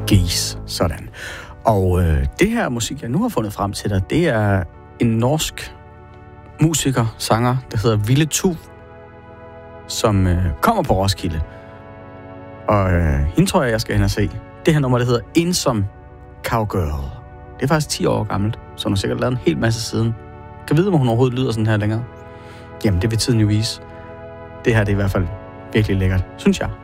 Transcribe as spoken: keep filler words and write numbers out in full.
Geese, sådan. Og øh, det her musik, jeg nu har fundet frem til dig, det er en norsk musiker, sanger, der hedder Ville Tuv, som øh, kommer på Roskilde. Og øh, hende tror jeg, jeg skal hen og se. Det her nummer, det hedder Ensom Cowgirl. Det er faktisk ti år gammelt, så hun har sikkert lavet en hel masse siden. Kan vide, om hun overhovedet lyder sådan her længere? Jamen, det vil tiden jo vise. Det her det er i hvert fald virkelig lækkert, synes jeg.